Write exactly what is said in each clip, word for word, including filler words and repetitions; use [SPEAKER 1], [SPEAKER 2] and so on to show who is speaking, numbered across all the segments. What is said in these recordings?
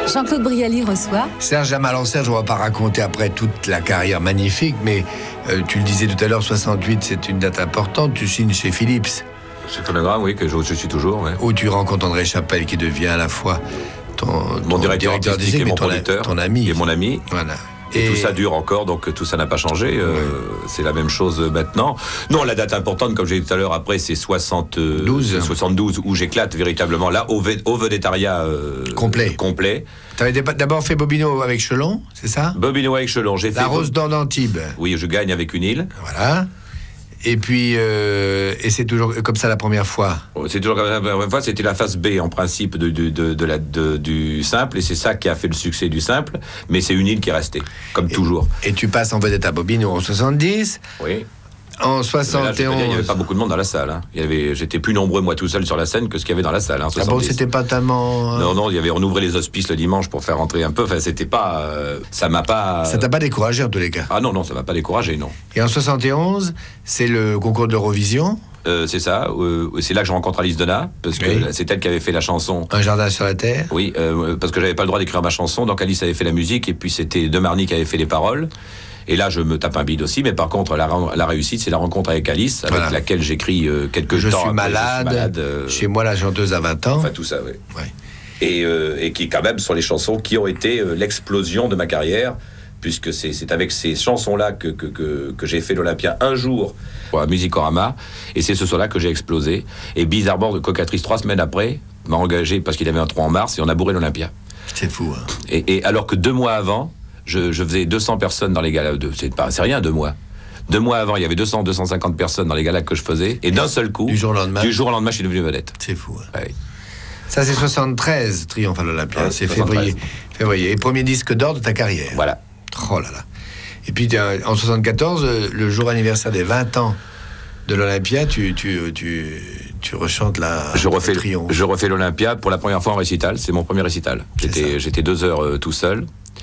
[SPEAKER 1] Jean-Claude Brialy reçoit
[SPEAKER 2] Serge Jamal. Alors Serge, on va pas raconter après toute la carrière magnifique, mais euh, tu le disais tout à l'heure, soixante-huit, c'est une date importante. Tu signes chez Philips.
[SPEAKER 3] C'est phonogramme, oui, que je, je suis toujours. Ouais.
[SPEAKER 2] Où tu rencontres André Chapelle, qui devient à la fois ton,
[SPEAKER 3] mon
[SPEAKER 2] ton
[SPEAKER 3] directeur,
[SPEAKER 2] directeur
[SPEAKER 3] artistique et mon
[SPEAKER 2] ton,
[SPEAKER 3] producteur,
[SPEAKER 2] ton ami.
[SPEAKER 3] et mon ami.
[SPEAKER 2] Voilà.
[SPEAKER 3] Et,
[SPEAKER 2] Et
[SPEAKER 3] tout ça dure encore, donc tout ça n'a pas changé. Euh,
[SPEAKER 2] ouais.
[SPEAKER 3] C'est la même chose maintenant. Non, la date importante, comme j'ai dit tout à l'heure, après, c'est soixante-douze, soixante-douze où j'éclate véritablement là, au, vé- au vedettariat euh,
[SPEAKER 2] complet.
[SPEAKER 3] complet.
[SPEAKER 2] Tu avais d'abord fait Bobino avec Chelon, c'est ça?
[SPEAKER 3] Bobino avec Chelon. J'ai
[SPEAKER 2] La
[SPEAKER 3] fait
[SPEAKER 2] Rose d'Or d'Antibes.
[SPEAKER 3] Oui, je gagne avec une île.
[SPEAKER 2] Voilà. Et puis, euh, et c'est toujours comme ça la première fois.
[SPEAKER 3] C'est toujours comme ça la première fois. C'était la face B en principe de, de, de, de la, de, du simple, et c'est ça qui a fait le succès du simple. Mais c'est une île qui est restée, comme
[SPEAKER 2] et,
[SPEAKER 3] toujours.
[SPEAKER 2] Et tu passes en vedette à Bobino en soixante-dix.
[SPEAKER 3] Oui.
[SPEAKER 2] En soixante et onze.
[SPEAKER 3] Il n'y avait pas beaucoup de monde dans la salle. Hein. Il y avait, j'étais plus nombreux, moi, tout seul sur la scène que ce qu'il y avait dans la salle. Hein,
[SPEAKER 2] ah bon, c'était pas tellement.
[SPEAKER 3] Non, non, il y avait, on ouvrait les hospices le dimanche pour faire rentrer un peu. Enfin, c'était pas. Euh, ça m'a pas.
[SPEAKER 2] Ça t'a pas découragé en tous les cas?
[SPEAKER 3] Ah non, non, ça m'a pas découragé, non.
[SPEAKER 2] Et en soixante et onze, c'est le concours d'Eurovision.
[SPEAKER 3] Euh, c'est ça. Euh, c'est là que je rencontre Alice Donna, parce que oui. C'est elle qui avait fait la chanson.
[SPEAKER 2] Un jardin sur la terre.
[SPEAKER 3] Oui, euh, parce que j'avais pas le droit d'écrire ma chanson, donc Alice avait fait la musique, et puis c'était De Marny qui avait fait les paroles. Et là, je me tape un bide aussi, mais par contre, la, la réussite, c'est la rencontre avec Alice, avec voilà. laquelle j'écris euh, quelques
[SPEAKER 2] je
[SPEAKER 3] temps.
[SPEAKER 2] Suis
[SPEAKER 3] après,
[SPEAKER 2] malade,
[SPEAKER 3] je suis malade. Euh,
[SPEAKER 2] chez moi, la chanteuse à vingt ans.
[SPEAKER 3] Enfin, tout ça, oui.
[SPEAKER 2] Ouais.
[SPEAKER 3] Et, euh, et qui, quand même, sont les chansons qui ont été euh, l'explosion de ma carrière, puisque c'est, c'est avec ces chansons-là que, que, que, que j'ai fait l'Olympia un jour pour la Musicorama, et c'est ce soir-là que j'ai explosé. Et bizarrement, de Cocatrice, trois semaines après, m'a engagé parce qu'il avait un trou en mars, et on a bourré l'Olympia.
[SPEAKER 2] C'est fou, hein.
[SPEAKER 3] Et, et alors que deux mois avant, Je, je faisais deux cents personnes dans les galas. De, c'est, pas, c'est rien, deux mois. Deux mois avant, il y avait deux cents, deux cent cinquante personnes dans les galas que je faisais. Et, et d'un seul coup,
[SPEAKER 2] du jour au lendemain,
[SPEAKER 3] du jour au lendemain, je suis devenu vedette.
[SPEAKER 2] C'est fou. Hein.
[SPEAKER 3] Ouais.
[SPEAKER 2] Ça, c'est soixante-treize, Triomphe à l'Olympia. Ouais, c'est février. février. Et premier disque d'or de ta carrière.
[SPEAKER 3] Voilà.
[SPEAKER 2] Oh là là. Et puis, en soixante-quatorze, le jour anniversaire des vingt ans de l'Olympia, tu, tu, tu, tu rechantes la
[SPEAKER 3] je refais,
[SPEAKER 2] le Triomphe.
[SPEAKER 3] Je refais l'Olympia pour la première fois en récital. C'est mon premier récital. J'étais, j'étais deux heures euh, tout seul.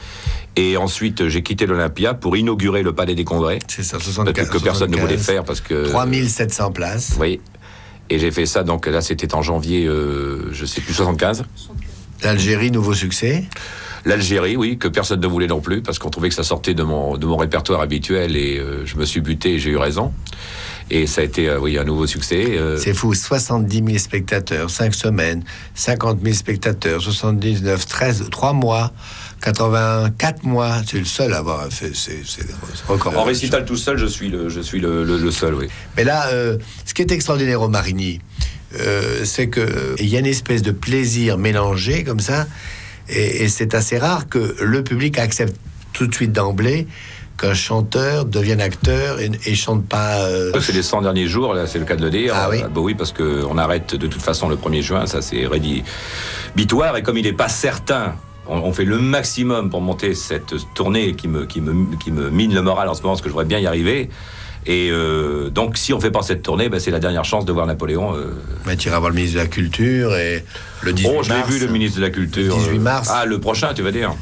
[SPEAKER 3] Et ensuite, j'ai quitté l'Olympia pour inaugurer le Palais des Congrès.
[SPEAKER 2] C'est ça, soixante-quinze.
[SPEAKER 3] Que personne ne voulait faire parce que...
[SPEAKER 2] trois mille sept cents places.
[SPEAKER 3] Oui. Et j'ai fait ça, donc là, c'était en janvier, euh, je sais plus, soixante-quinze.
[SPEAKER 2] L'Algérie, nouveau succès.
[SPEAKER 3] L'Algérie, oui, que personne ne voulait non plus, parce qu'on trouvait que ça sortait de mon, de mon répertoire habituel, et euh, je me suis buté et j'ai eu raison. Et ça a été, euh, oui, un nouveau succès. Euh...
[SPEAKER 2] C'est fou, soixante-dix mille spectateurs, cinq semaines, cinquante mille spectateurs, soixante-dix-neuf, treize, trois mois, quatre-vingt-quatre mois. C'est le seul à avoir fait ces records.
[SPEAKER 3] En récital tout seul, je suis le, je suis le, le, le seul, oui.
[SPEAKER 2] Mais là, euh, ce qui est extraordinaire au Marigny, euh, c'est qu'il y a une espèce de plaisir mélangé comme ça, et, et c'est assez rare que le public accepte tout de suite d'emblée qu'un chanteur devienne acteur et, et chante pas... Euh...
[SPEAKER 3] C'est les cent derniers jours, là, c'est le cas de le dire.
[SPEAKER 2] Ah oui,
[SPEAKER 3] euh, bah oui, parce qu'on arrête de toute façon le premier juin, ça c'est rédhibitoire, et comme il n'est pas certain, on, on fait le maximum pour monter cette tournée qui me, qui, me, qui me mine le moral en ce moment, parce que je voudrais bien y arriver. Et euh, donc, si on ne fait pas cette tournée, ben, c'est la dernière chance de voir Napoléon. Euh...
[SPEAKER 2] Mais tu iras voir le ministre de la Culture et le dix-huit mars.
[SPEAKER 3] Oh, je l'ai vu, le ministre de la Culture.
[SPEAKER 2] Le dix-huit mars.
[SPEAKER 3] Ah, le prochain, tu vas dire.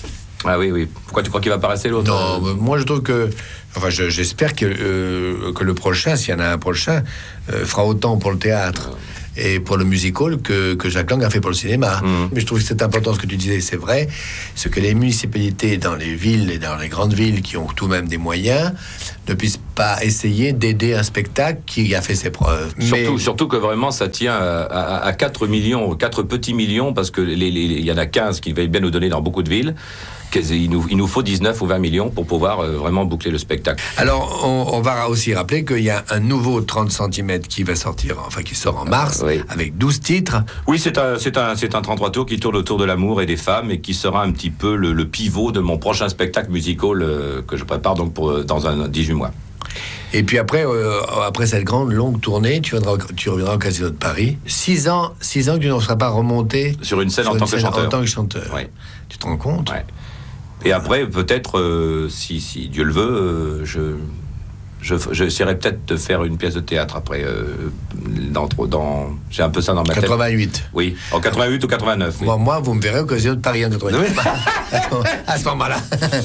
[SPEAKER 3] Ah oui, oui. Pourquoi tu crois qu'il va passer l'autre?
[SPEAKER 2] Non, euh... moi je trouve que... Enfin, je, j'espère que, euh, que le prochain, s'il y en a un prochain, euh, fera autant pour le théâtre et pour le musical que, que Jacques Lang a fait pour le cinéma. Mmh. Mais je trouve que c'est important ce que tu disais, c'est vrai, ce que les municipalités dans les villes et dans les grandes villes qui ont tout de même des moyens ne puissent pas essayer d'aider un spectacle qui a fait ses preuves.
[SPEAKER 3] Surtout,
[SPEAKER 2] Mais...
[SPEAKER 3] surtout que vraiment ça tient à, à, à quatre millions, quatre petits millions, parce que les, les, il y en a quinze qui veulent bien nous donner dans beaucoup de villes. Il nous, il nous faut dix-neuf ou vingt millions pour pouvoir euh, vraiment boucler le spectacle.
[SPEAKER 2] Alors, on, on va aussi rappeler qu'il y a un nouveau trente centimètres qui va sortir, enfin qui sort en mars,
[SPEAKER 3] euh, oui.
[SPEAKER 2] avec douze titres.
[SPEAKER 3] Oui, c'est un, c'est, un, c'est un trente-trois tours qui tourne autour de l'amour et des femmes et qui sera un petit peu le, le pivot de mon prochain spectacle musical euh, que je prépare donc pour, dans un dix-huit mois.
[SPEAKER 2] Et puis après, euh, après cette grande longue tournée, tu, viendras, tu reviendras au Casino de Paris. Six ans, six ans que tu ne seras pas remonté
[SPEAKER 3] sur une scène,
[SPEAKER 2] sur
[SPEAKER 3] en,
[SPEAKER 2] une
[SPEAKER 3] tant
[SPEAKER 2] scène
[SPEAKER 3] que
[SPEAKER 2] en tant que chanteur.
[SPEAKER 3] Oui.
[SPEAKER 2] Tu te rends compte?
[SPEAKER 3] Oui. Et après, peut-être, euh, si, si Dieu le veut, euh, je, je, j'essaierai peut-être de faire une pièce de théâtre après. Euh, dans, dans, j'ai un peu ça dans ma
[SPEAKER 2] quatre-vingt-huit.
[SPEAKER 3] tête. Oui, en quatre-vingt-huit ou quatre-vingt-neuf. Oui.
[SPEAKER 2] Bon, moi, vous me verrez au Casino de Paris en quatre-vingt-huit. À ce moment-là.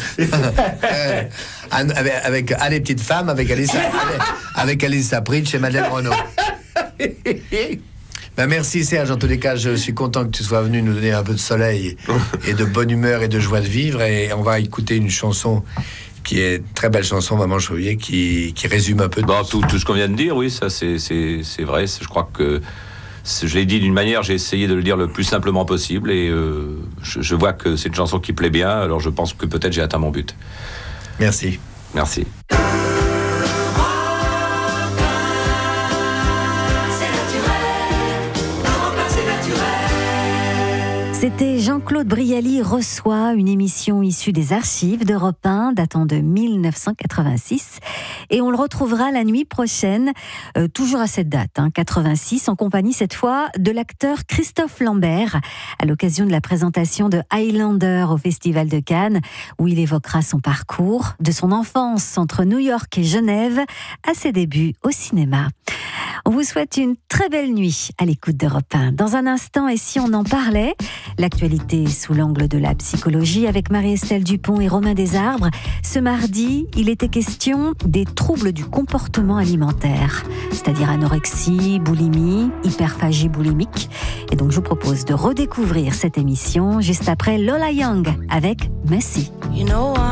[SPEAKER 2] euh, avec, avec ah, les petites femmes, avec Alice, avec, avec Alice Sapritch et Madeleine Renaud. Ben merci Serge, en tous les cas, je suis content que tu sois venu nous donner un peu de soleil et de bonne humeur et de joie de vivre. Et on va écouter une chanson qui est une très belle chanson, Maman Chauvier, qui, qui résume un peu
[SPEAKER 3] bon, tout, tout ce qu'on vient de dire, oui, ça c'est, c'est, c'est vrai. Je crois que, je l'ai dit d'une manière, j'ai essayé de le dire le plus simplement possible. Et euh, je, je vois que c'est une chanson qui plaît bien, alors je pense que peut-être j'ai atteint mon but.
[SPEAKER 2] Merci.
[SPEAKER 3] Merci.
[SPEAKER 1] C'était Jean-Claude Brialy reçoit, une émission issue des archives d'Europe un datant de mille neuf cent quatre-vingt-six, et on le retrouvera la nuit prochaine, euh, toujours à cette date, hein, quatre-vingt-six, en compagnie cette fois de l'acteur Christophe Lambert, à l'occasion de la présentation de Highlander au Festival de Cannes, où il évoquera son parcours, de son enfance entre New York et Genève, à ses débuts au cinéma. On vous souhaite une très belle nuit à l'écoute d'Europe un. Dans un instant, et si on en parlait, l'actualité sous l'angle de la psychologie avec Marie-Estelle Dupont et Romain Desarbres. Ce mardi, il était question des troubles du comportement alimentaire, c'est-à-dire anorexie, boulimie, hyperphagie boulimique. Et donc, je vous propose de redécouvrir cette émission juste après Lola Young avec Messi. You know